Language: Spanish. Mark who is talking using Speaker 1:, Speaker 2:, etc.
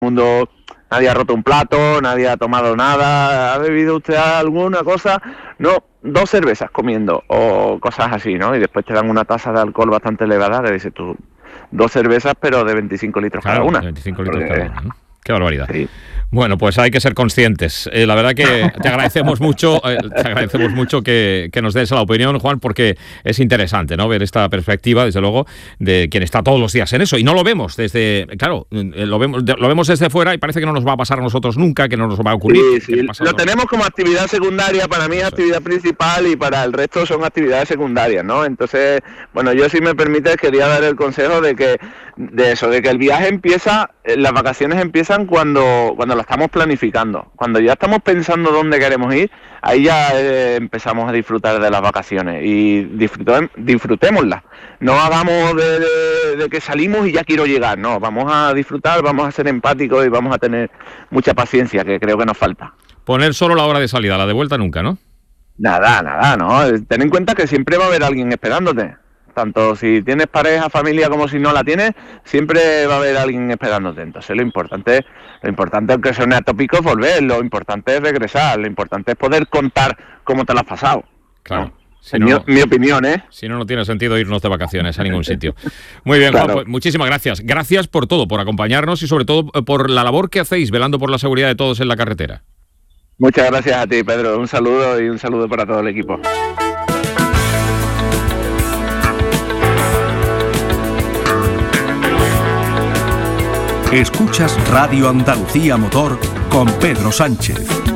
Speaker 1: mundo, nadie ha roto un plato, nadie ha tomado nada, ¿ha bebido usted alguna cosa? No, 2 cervezas comiendo o cosas así, ¿no? Y después te dan una tasa de alcohol bastante elevada, que dices tú, 2 cervezas pero de 25 litros cada una.
Speaker 2: De 25 litros cada una, ¿no? Qué barbaridad.
Speaker 1: Sí.
Speaker 2: Bueno, pues hay que ser conscientes. La verdad que te agradecemos mucho que nos des la opinión, Juan, porque es interesante, ¿no? Ver esta perspectiva, desde luego, de quien está todos los días en eso. Y no lo vemos desde, claro, lo vemos desde fuera y parece que no nos va a pasar a nosotros nunca, que no nos va a ocurrir.
Speaker 1: Sí. Lo tenemos como actividad secundaria, para mí es actividad principal y para el resto son actividades secundarias, ¿no? Entonces, bueno, yo, si me permites, quería dar el consejo de que el viaje empieza, las vacaciones empiezan cuando lo estamos planificando. Cuando ya estamos pensando dónde queremos ir, ahí ya empezamos a disfrutar de las vacaciones y disfrutémoslas. No hagamos de que salimos y ya quiero llegar, no, vamos a disfrutar, vamos a ser empáticos y vamos a tener mucha paciencia, que creo que nos falta.
Speaker 2: Poner solo la hora de salida, la de vuelta nunca, ¿no?
Speaker 1: Nada, no. Ten en cuenta que siempre va a haber alguien esperándote. Tanto si tienes pareja, familia, como si no la tienes, siempre va a haber alguien esperándote. Entonces lo importante, aunque suene atópico, es volver. Lo importante es regresar. Lo importante es poder contar cómo te lo has pasado.
Speaker 2: Claro.
Speaker 1: ¿No? Si mi opinión, ¿eh?
Speaker 2: Si no tiene sentido irnos de vacaciones a ningún sitio. Muy bien, claro. Juan, pues muchísimas gracias. Gracias por todo, por acompañarnos y sobre todo por la labor que hacéis velando por la seguridad de todos en la carretera.
Speaker 1: Muchas gracias a ti, Pedro. Un saludo y un saludo para todo el equipo.
Speaker 3: Escuchas Radio Andalucía Motor con Pedro Sánchez.